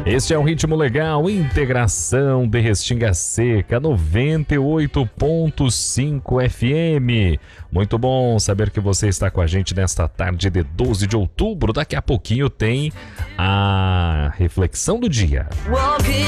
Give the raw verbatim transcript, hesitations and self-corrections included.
Este é um ritmo legal, Integração de Restinga Seca, noventa e oito ponto cinco F M. Muito bom saber que você está com a gente nesta tarde de doze de outubro. Daqui a pouquinho tem a reflexão do dia.